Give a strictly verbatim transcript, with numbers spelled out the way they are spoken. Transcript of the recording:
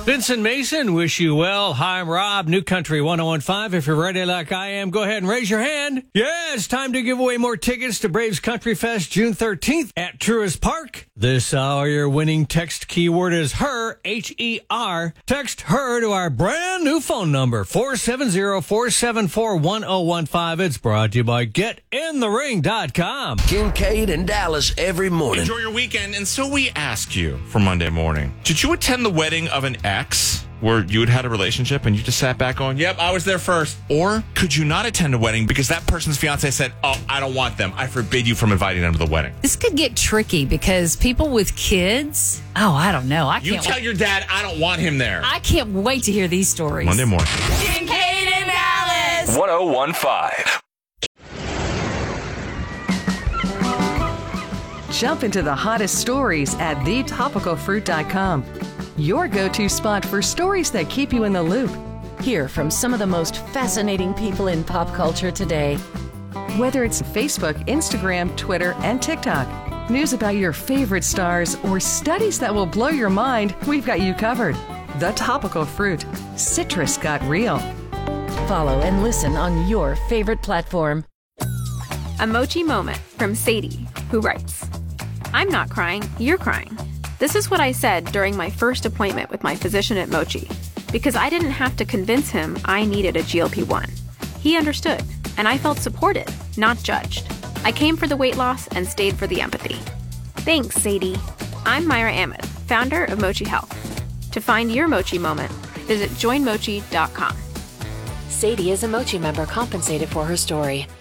Vincent Mason, wish you well. Hi, I'm Rob, New Country one oh one five. If you're ready like I am, go ahead and raise your hand. Yeah, it's time to give away more tickets to Braves Country Fest June thirteenth at Truist Park. This hour, your winning text keyword is HER, H E R. Text HER to our brand new phone number, four seven zero, four seven four, one oh one five. It's brought to you by get in the ring dot com. Kincaid and Dallas every morning. Enjoy your weekend. And so we ask you for Monday morning, did you attend the wedding of an ex where you had had a relationship and you just sat back on, yep, I was there first? Or could you not attend a wedding because that person's fiance said, oh, I don't want them. I forbid you from inviting them to the wedding? This could get tricky because people with kids, oh, I don't know. I You can't tell wait. your dad, I don't want him there. I can't wait to hear these stories. Monday morning. Kincaid and Dallas. one oh one five. Jump into the hottest stories at the topical fruit dot com. Your go-to spot for stories that keep you in the loop. Hear from some of the most fascinating people in pop culture today. Whether it's Facebook, Instagram, Twitter, and TikTok, news about your favorite stars, or studies that will blow your mind, we've got you covered. The Topical Fruit. Citrus got real. Follow and listen on your favorite platform. A Mochi moment from Sadie, who writes, I'm not crying, you're crying. This is what I said during my first appointment with my physician at Mochi, because I didn't have to convince him I needed a G L P one. He understood, and I felt supported, not judged. I came for the weight loss and stayed for the empathy. Thanks, Sadie. I'm Myra Ahmed, founder of Mochi Health. To find your Mochi moment, visit join mochi dot com. Sadie is a Mochi member compensated for her story.